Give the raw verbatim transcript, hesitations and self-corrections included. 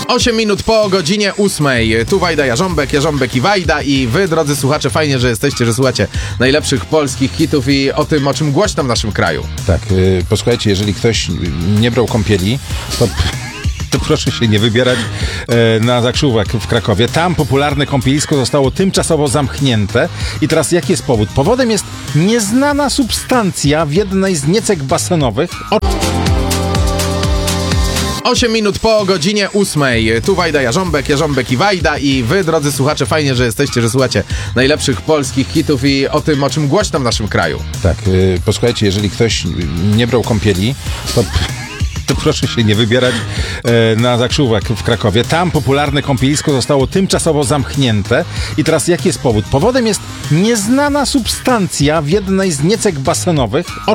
osiem minut po godzinie ósmej. Tu Wajda Jarząbek, Jarząbek i Wajda. I wy, drodzy słuchacze, fajnie, że jesteście, że słuchacie najlepszych polskich hitów i o tym, o czym głośno w naszym kraju. Tak, yy, posłuchajcie, jeżeli ktoś nie brał kąpieli, to... to proszę się nie wybierać e, na Zakrzówek w Krakowie. Tam popularne kąpielisko zostało tymczasowo zamknięte. I teraz jaki jest powód? Powodem jest nieznana substancja w jednej z niecek basenowych. O... osiem minut po godzinie ósmej. Tu Wajda Jarząbek, Jarząbek i Wajda. I wy, drodzy słuchacze, fajnie, że jesteście, że słuchacie najlepszych polskich hitów i o tym, o czym głośno w naszym kraju. Tak, yy, posłuchajcie, jeżeli ktoś nie brał kąpieli, to... to proszę się nie wybierać e, na Zakrzówek w Krakowie. Tam popularne kąpielisko zostało tymczasowo zamknięte. I teraz jaki jest powód? Powodem jest nieznana substancja w jednej z niecek basenowych. O